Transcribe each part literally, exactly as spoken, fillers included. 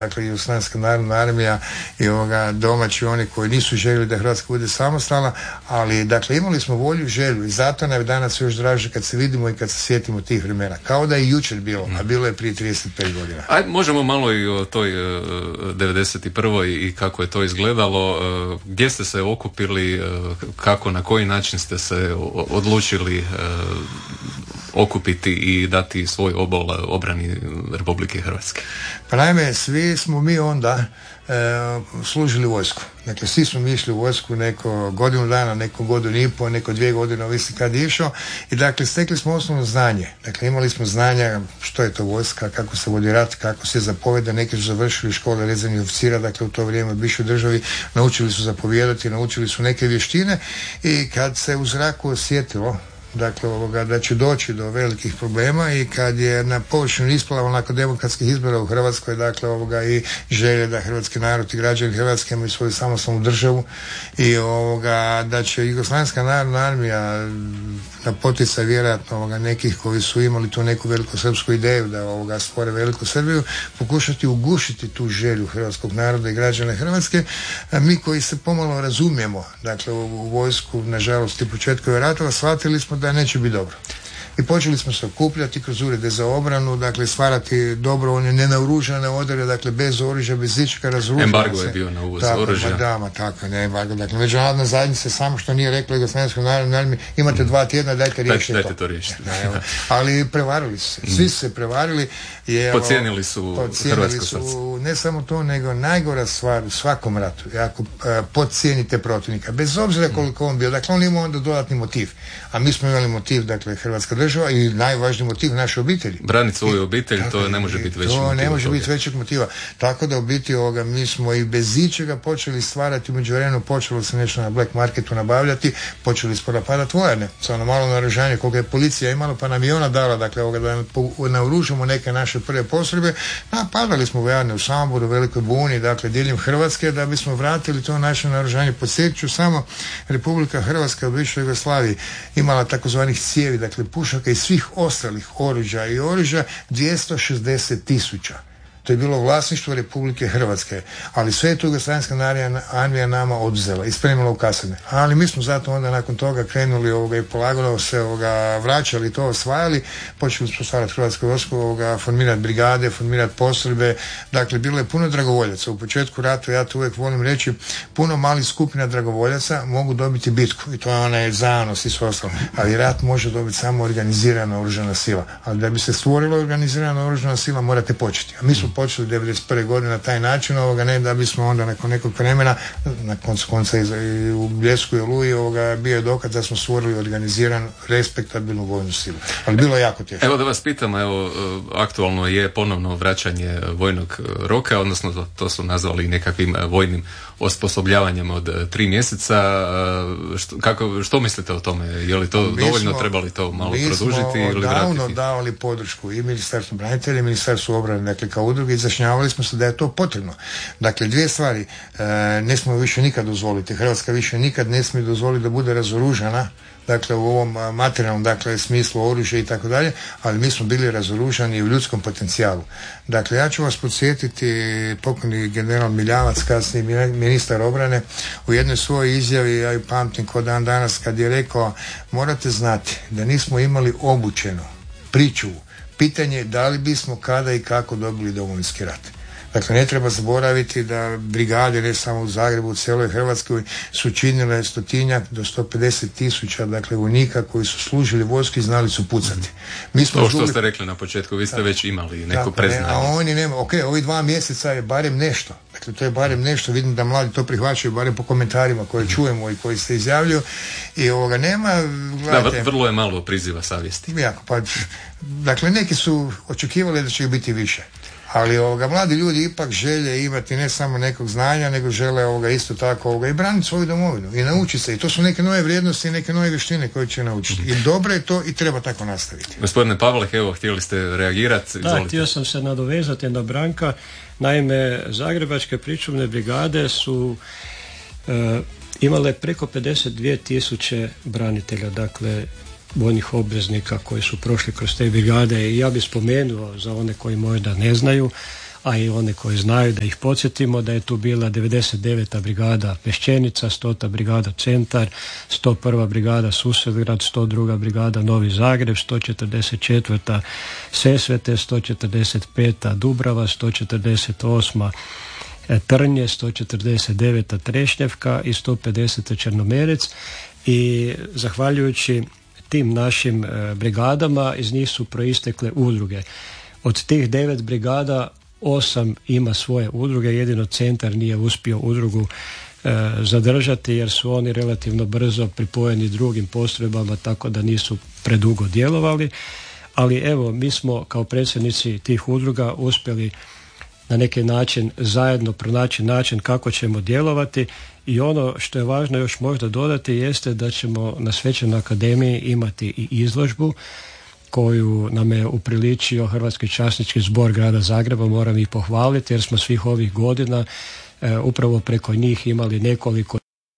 dakle Jugoslavijska narodna armija i ovoga domaći oni koji nisu željeli da Hrvatska bude samostalna, ali dakle imali smo volju, želju i zato nam je danas još draže kad se vidimo i kad se sjetimo tih vremena. Kao da je jučer bilo, a bilo je prije trideset pet godina. Ajde, možemo malo i o toj uh, devedeset prvoj i kako je to izgledalo. Uh, gdje ste se okupili, uh, kako, na koji način ste se odlučili uh, okupiti i dati svoj obol obrani Republike Hrvatske? Pa naime, svi smo mi onda e, služili vojsku. Dakle, svi smo mi išli u vojsku neko godinu dana, neko godinu i pol, neko dvije godine, ovisi kad je išao. I dakle, stekli smo osnovno znanje. Dakle, imali smo znanja što je to vojska, kako se vodi rat, kako se zapovjeda. Neki su završili škole rezervnih oficira, dakle u to vrijeme u bivšoj državi, naučili su zapovijedati, naučili su neke vještine i kad se u zraku osjetilo dakle ovoga, da će doći do velikih problema i kad je na površinu isplava nakon demokratskih izbora u Hrvatskoj, dakle ovoga i želje da hrvatski narod i građani Hrvatske imaju svoju samostalnu državu i ovoga da će Jugoslavijska narodna armija na poticaj vjerojatno ovoga nekih koji su imali tu neku velikosrpsku ideju da ovoga stvore veliku Srbiju, pokušati ugušiti tu želju hrvatskog naroda i građana Hrvatske. A mi koji se pomalo razumijemo, dakle u vojsku, nažalost i početkove ratova, shvatili smo da neće biti dobro. I počeli smo se okupljati kroz urede za obranu, dakle stvarati dobrovoljne, nenaoružane odrede, dakle bez oružja, bez ičega razoružanja. Embargo je bio na uvoz oružja. Tako, da, ma tako, ne embargo. Dakle, međunarodna zajednica samo što nije rekla Jugoslavijskoj narodnoj armiji, imate dva tjedna, dajte riješite dajte to. to riješite. Da, evo. Ali prevarili su se, svi su se prevarili. Je, Podcijenili su podcijenili hrvatsko su, srce. ne samo to, nego najgora stvar u svakom ratu, ako uh, podcijenite protivnika, bez obzira koliko on bio, dakle on ima onda dodatni motiv, a mi smo imali motiv, dakle Hrvatska država i najvažniji motiv naše obitelji. Braniti svoju obitelj, I, to ne može biti veći motiv. To ne može toga. biti većeg motiva. Tako da u biti ovoga, mi smo i bez ičega počeli stvarati, u međuvremenu počelo se nešto na black marketu nabavljati, počeli smo napadati vojarne, sa ono malo naoružanje koliko je policija imala, pa nam i ona dala, dakle ovoga, da naoružimo neke naše prve postrojbe. Napadali smo vojarne u Samboru, Velikoj Buni, dakle diljem Hrvatske, da bismo vratili to naše naoružanje. Podsjetit ću samo, Republika Hrvatska u bivšoj Jugoslaviji imala takozvanih cijevi, dakle pušaka i svih ostalih oružja i oružja dvjesto šezdeset tisuća. To je bilo vlasništvo Republike Hrvatske, ali sve je tu Jugoslavijska armija nama oduzela i spremila u kasarne. Ali mi smo zato onda nakon toga krenuli ovoga i polagano se ovoga vraćali to, osvajali, počeli smo stvarati Hrvatsku vojsku, ovoga formirati brigade, formirati postrojbe. Dakle, bilo je puno dragovoljaca. U početku rata, ja to uvijek volim reći, puno malih skupina dragovoljaca mogu dobiti bitku i to je onaj zanos i sve ostalo. Ali rat može dobiti samo organizirana oružana sila. Ali da bi se stvorila organizirana oružana sila morate početi. A mi smo počeli devedeset prve godine na taj način, ovoga, ne da bismo onda nakon nekog vremena, na koncu konca i u Bljesku i Oluji, ovoga, bio je dokaz da smo stvorili organiziran, respektabilnu vojnu silu. Ali bilo je jako teško. Evo da vas pitam, evo, aktualno je ponovno vraćanje vojnog roka, odnosno to, to su nazvali nekakvim vojnim osposobljavanjem od tri mjeseca. Što, kako, što mislite o tome? Je li to mi dovoljno, smo, trebali to malo produžiti ili vratiti? Mi smo davali podršku i Ministarstvu branitelja i Ministarstvu obrane, dakle kao udruge, izjašnjavali smo se da je to potrebno. Dakle, dvije stvari, e, ne smemo više nikad dozvoliti, Hrvatska više nikad ne smije dozvoliti da bude razoružana, dakle u ovom materijalnom, dakle smislu oružja i tako dalje, ali mi smo bili razoružani u ljudskom potencijalu. Dakle, ja ću vas podsjetiti, pokojni general Miljavac, kasniji ministar obrane, u jednoj svojoj izjavi, ja ju pamtim ko dan danas, kad je rekao, morate znati da nismo imali obučenu pričuvu. Pitanje je da li bismo kada i kako dobili Domovinski rat. Dakle, ne treba zaboraviti da brigade, ne samo u Zagrebu, u cijeloj Hrvatskoj, su činile stotinjak do sto pedeset tisuća, dakle, vojnika koji su služili vojsku i znali su pucati. Mi smo to što žuli... ste rekli na početku, vi ste tako, već imali neko tako, preznanje. Ne, a oni nema, ok, ovi dva mjeseca je barem nešto. Dakle, to je barem nešto, vidim da mladi to prihvaćaju, barem po komentarima koje čujemo i koji se izjavljuju. I ovoga nema, gledajte... Da, vrlo je malo priziva savjesti. Jako, pa, dakle, neki su očekivali da će ih biti više. Ali ovoga, mladi ljudi ipak žele imati ne samo nekog znanja, nego žele ovoga, isto tako ovoga, i braniti svoju domovinu i naučiti se. I to su neke nove vrijednosti i neke nove vještine koje će naučiti. I dobro je to i treba tako nastaviti. Gospodine Pavlek, evo, htjeli ste reagirati. Da, izvolite. Htio sam se nadovezati na Branka. Naime, Zagrebačke pričuvne brigade su e, imale preko pedeset dvije tisuće branitelja, dakle vojnih obveznika koji su prošli kroz te brigade i ja bih spomenuo za one koji možda ne znaju, a i one koji znaju da ih podsjetimo da je tu bila devedeset deveta brigada Peščenica, stota brigada Centar, sto prva brigada Susedgrad, sto druga brigada Novi Zagreb, sto četrdeset četvrta Sesvete, sto četrdeset peta Dubrava, sto četrdeset osma Trnje, sto četrdeset deveta Trešnjevka i sto pedeseta Črnomerec. I zahvaljujući tim našim brigadama iz njih su proistekle udruge. Od tih devet brigada osam ima svoje udruge, jedino Centar nije uspio udrugu e, zadržati jer su oni relativno brzo pripojeni drugim postrojbama, tako da nisu predugo djelovali, ali evo mi smo kao predsjednici tih udruga uspjeli na neki način zajedno pronaći način kako ćemo djelovati i ono što je važno još možda dodati jeste da ćemo na Svečanoj akademiji imati i izložbu koju nam je upriličio Hrvatski časnički zbor grada Zagreba, moram ih pohvaliti jer smo svih ovih godina e, upravo preko njih imali nekoliko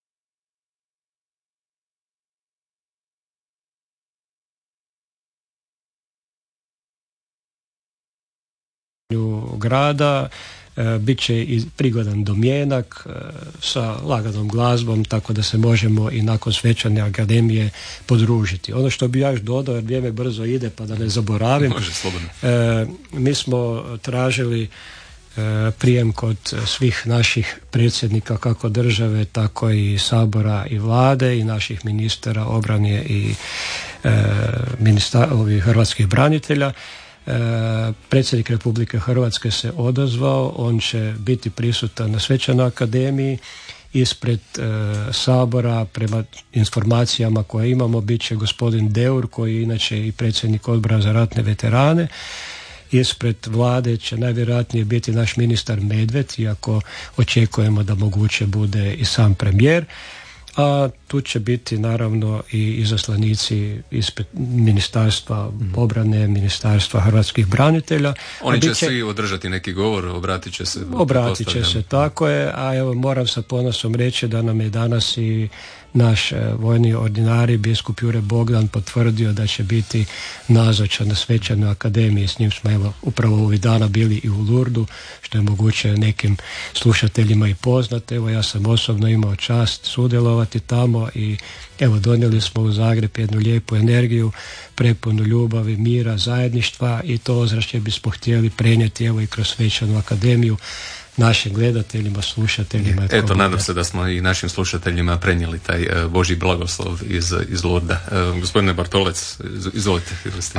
grada, e, bit će i prigodan domjenak e, sa laganom glazbom, tako da se možemo i nakon Svečane akademije podružiti. Ono što bi ja još dodao, jer vrijeme brzo ide pa da ne zaboravim, Može, slobodno. E, mi smo tražili e, prijem kod svih naših predsjednika kako države, tako i Sabora i vlade i naših ministara obrane i e, ministar, ovih hrvatskih branitelja. E, predsjednik Republike Hrvatske se odazvao, on će biti prisutan na Svečanoj akademiji. Ispred e, Sabora, prema informacijama koje imamo, bit će gospodin Deur, koji je inače i predsjednik Odbora za ratne veterane. Ispred vlade će najvjerojatnije biti naš ministar Medved, iako očekujemo da moguće bude i sam premijer. A tu će biti naravno i izaslanici ispred Ministarstva obrane, Ministarstva hrvatskih branitelja. Oni će, će svi održati neki govor, obratit će se. Obratit će se, tako je, a evo moram sa ponosom reći da nam je danas i naš vojni ordinari biskup Jure Bogdan potvrdio da će biti nazočan na Svečanoj akademiji. S njim smo evo upravo ovih dana bili i u Lurdu, što je moguće nekim slušateljima i poznate. Evo ja sam osobno imao čast sudjelovati tamo i evo donijeli smo u Zagreb jednu lijepu energiju, prepunu ljubavi, mira, zajedništva i to ozračje bismo htjeli prenijeti evo i kroz Svečanu akademiju našim gledateljima, slušateljima. Eto, nadam se da smo i našim slušateljima prenijeli taj uh, Božji blagoslov iz, iz Lurda. Uh, gospodine Bartolec, izvolite.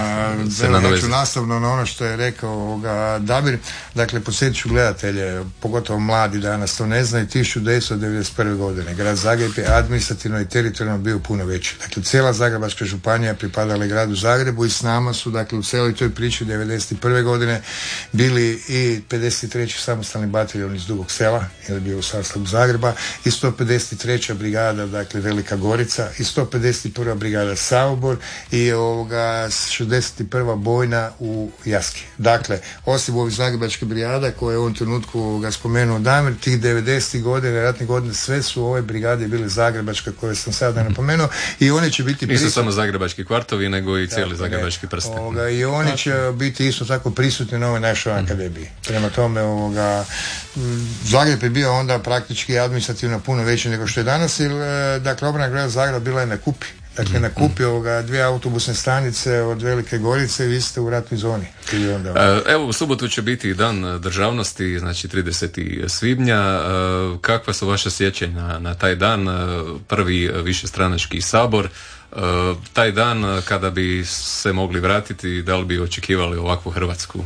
Ja ću nastavno na ono što je rekao ovoga Damir. Dakle, podsjetit ću gledatelje, pogotovo mladi danas to ne znaju, tisuću devetsto devedeset prve. godine grad Zagreb je administrativno i teritorijalno bio puno veći. Dakle, cijela Zagrebačka županija pripadala je gradu Zagrebu i s nama su, dakle, u cijeloj toj priči devedeset prve. godine bili i pedeset treći samostalni bataljon iz Dugog Sela, jer je bio u sastavu Zagreba, i sto pedeset treća brigada, dakle Velika Gorica, i sto pedeset prva brigada Samobor i ovoga šezdeset prva bojna u Jaski. Dakle, osim ovih zagrebačkih brigada koje je u ovom trenutku ga spomenuo Damir, tih devedesetih godina, ratnih godina, sve su ove brigade bile zagrebačke koje sam sada napomenuo i one će biti nisu samo zagrebački kvartovi, nego i cijeli zagrebački prsten. Ovoga, i oni tako će biti isto tako prisutni na ovoj našoj mm. akademiji. Prema tome, ovoga, Zagreb je bio onda praktički administrativno puno veći nego što je danas, jer dakle obrana grada Zagreba bila je na Kupi. Dakle, na Kupi ovoga dvije autobusne stanice od Velike Gorice i vi ste u ratnoj zoni. Onda... Evo, u subotu će biti dan državnosti, znači tridesetog svibnja. Kakva su vaše sjećanja na taj dan, prvi višestranački sabor? Taj dan kada bi se mogli vratiti, da li bi očekivali ovakvu Hrvatsku?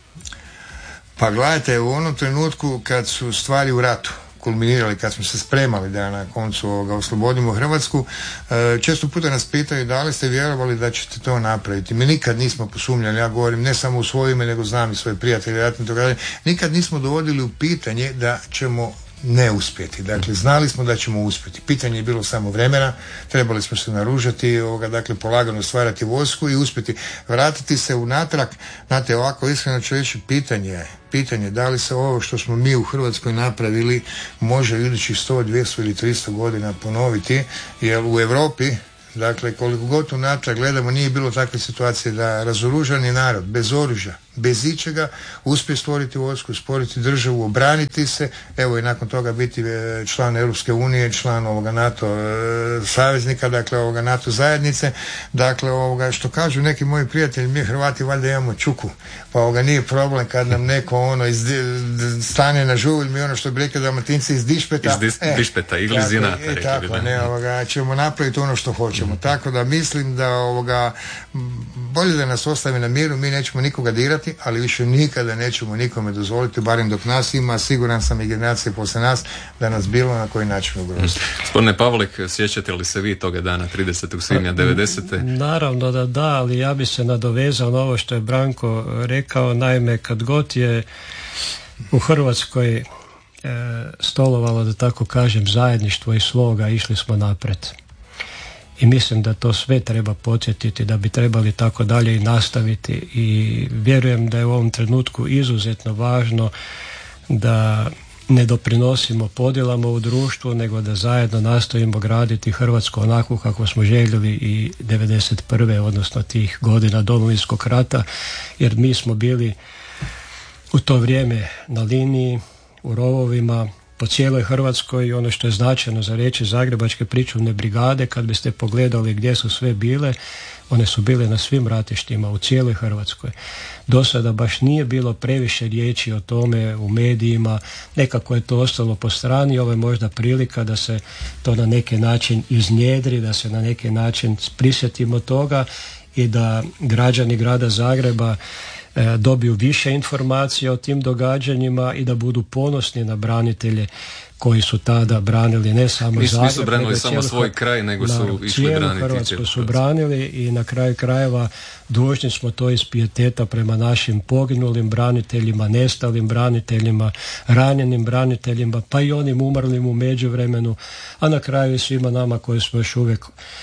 Pa gledajte, u onom trenutku kad su stvari u ratu kulminirali, kad smo se spremali da na koncu ovoga oslobodimo Hrvatsku, često puta nas pitaju da li ste vjerovali da ćete to napraviti. Mi nikad nismo posumnjali, ja govorim ne samo u svoje ime, nego znam i svoje prijatelje ratni događanja, nikad nismo dovodili u pitanje da ćemo ne uspjeti. Dakle, znali smo da ćemo uspjeti. Pitanje je bilo samo vremena, trebali smo se naružati, ovoga, dakle, polagano stvarati vojsku i uspjeti vratiti se unatrag. Znate, ovako iskreno ću reći, pitanje je, pitanje da li se ovo što smo mi u Hrvatskoj napravili može u idućih sto, dvjesto ili tristo godina ponoviti, jer u Europi, dakle, koliko god unatrag gledamo, nije bilo takve situacije da razoružani narod, bez oružja, bez ičega, uspije stvoriti vojsku, stvoriti državu, obraniti se, evo i nakon toga biti član Europske unije, član ovoga NATO e, saveznika, dakle ovoga NATO zajednice, dakle ovoga što kažu neki moji prijatelji, mi Hrvati valjda imamo čuku, pa ovoga nije problem kad nam neko ono iz, stane na žuvalj, mi ono što bi rekli Dalmatinci iz dišpeta, iz dis, e, dišpeta, ili zinata, e, tako, bi, ne, ovoga, ćemo napraviti ono što hoćemo, mm. tako da mislim da ovoga, bolje da nas ostavi na miru, mi nećemo nikoga dirati, ali više nikada nećemo nikome dozvoliti, barem dok nas ima, siguran sam i generacije posle nas, da nas bilo na koji način ugroziti. Gospodine Pavlik, sjećate li se vi toga dana tridesetog svibnja devedesete? Naravno da da, ali ja bi se nadovezao na ovo što je Branko rekao, naime kad god je u Hrvatskoj e, stolovalo, da tako kažem, zajedništvo i sloga, išli smo napred. I mislim da to sve treba podsjetiti, da bi trebali tako dalje i nastaviti, i vjerujem da je u ovom trenutku izuzetno važno da ne doprinosimo podjelama u društvu, nego da zajedno nastojimo graditi Hrvatsku onako kako smo željeli i devedeset prve odnosno tih godina Domovinskog rata, jer mi smo bili u to vrijeme na liniji, u rovovima, po cijeloj Hrvatskoj, i ono što je značajno za reći, Zagrebačke pričuvne brigade, kad biste pogledali gdje su sve bile, one su bile na svim ratištima u cijeloj Hrvatskoj. Do sada baš nije bilo previše riječi o tome u medijima, nekako je to ostalo po strani, ovo je možda prilika da se to na neki način iznjedri, da se na neki način prisjetimo toga i da građani grada Zagreba dobiju više informacija o tim događanjima i da budu ponosni na branitelje koji su tada branili ne samo nisu, Zagreb, nisu branili nego samo svoj kraj, nego su išli braniti Hrvatsku su branili, i na kraju krajeva dužni smo to iz pijeteta prema našim poginulim braniteljima, nestalim braniteljima, ranjenim braniteljima, pa i onim umrlim u međuvremenu, a na kraju i svima nama koji smo još uvijek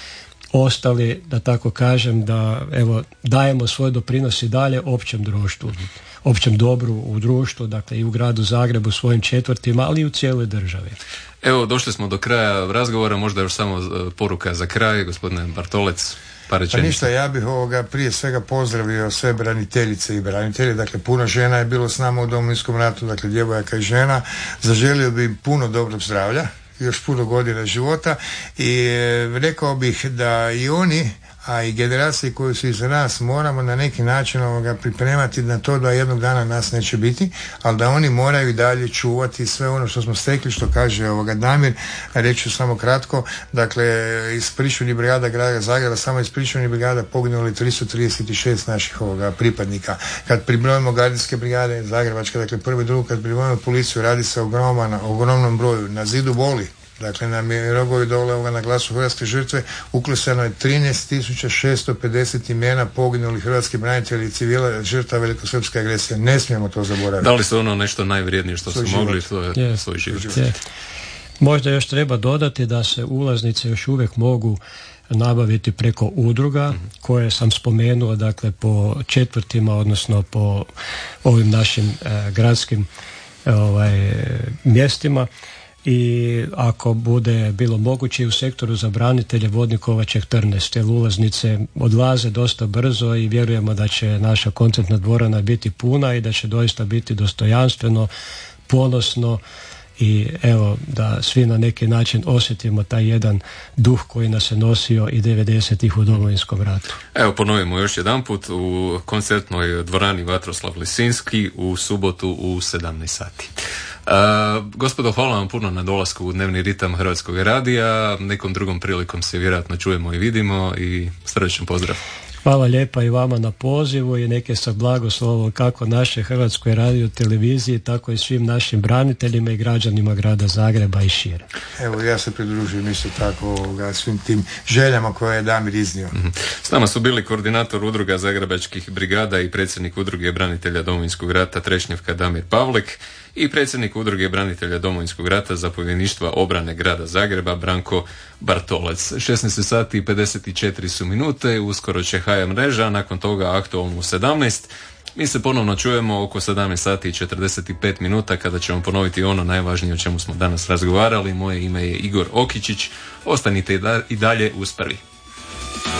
ostali, da tako kažem, da evo dajemo svoj doprinos i dalje općem društvu, općem dobru u društvu, dakle i u gradu Zagrebu, svojim četvrtima, ali i u cijeloj državi. Evo, došli smo do kraja razgovora, možda još samo poruka za kraj, gospodine Bartolec. Pa ništa, ja bih ovoga prije svega pozdravio sve braniteljice i branitelje, dakle puno žena je bilo s nama u Domovinskom ratu, dakle djevojaka i žena, zaželio bi im puno dobrog zdravlja, još puno godina života, i rekao bih da i oni, a i generacije koje su iza nas, moramo na neki način ovoga pripremati na to da jednog dana nas neće biti, ali da oni moraju i dalje čuvati sve ono što smo stekli, što kaže ovoga Damir. Reći ću samo kratko, dakle iz pričuvnih brigada grada Zagreba, samo iz pričuvnih brigada poginuli tristo trideset šest naših ovoga pripadnika. Kad pribrojimo gardijske brigade Zagrebačke, dakle prvo i drugo, kad pribrojimo policiju, radi se o ogromnom, ogromnom broju. Na zidu boli, dakle na Mirogoju dole na glasu hrvatske žrtve uklesano je trinaest tisuća šesto pedeset imena poginulih hrvatskih branitelja i civila žrtava velikosrpske agresije. Ne smijemo to zaboraviti. Da li su ono nešto najvrijednije što svoj su život. mogli, to je yeah. svoj život. Yeah. Možda još treba dodati da se ulaznice još uvijek mogu nabaviti preko udruga koje sam spomenuo, dakle po četvrtima, odnosno po ovim našim eh, gradskim eh, ovaj, mjestima. I ako bude bilo moguće u sektoru za branitelje Vodnikova četrnaest, jer ulaznice odlaze dosta brzo i vjerujemo da će naša koncertna dvorana biti puna i da će doista biti dostojanstveno, ponosno, i evo da svi na neki način osjetimo taj jedan duh koji nas je nosio i devedesetih u Domovinskom ratu. Evo ponovimo još jedanput, u koncertnoj dvorani Vatroslav Lisinski u subotu u sedamnaest sati. Uh, gospodo, hvala vam puno na dolasku u dnevni ritam Hrvatskog radija. Nekom drugom prilikom se vjerojatno čujemo i vidimo, i srdečan pozdrav. Hvala lijepa i vama na pozivu i neke sa blagoslovom kako naše Hrvatskoj radio televiziji, tako i svim našim braniteljima i građanima grada Zagreba i šire. Evo, ja se pridružujem isto tako ovoga, svim tim željama koje je Damir iznio. Mm-hmm. S nama su bili koordinator udruga Zagrebačkih brigada i predsjednik udruge branitelja Domovinskog rata Trešnjevka Damir Pavlik i predsjednik udruge branitelja Domovinskog rata zapovjedništva obrane grada Zagreba Branko Bartolec. šesnaest sati i pedeset četiri su minute, uskoro će H R mreža, nakon toga aktualno u sedamnaest. Mi se ponovno čujemo oko sedamnaest sati i četrdeset pet minuta kada ćemo ponoviti ono najvažnije o čemu smo danas razgovarali. Moje ime je Igor Okičić. Ostanite i dalje uz prvi.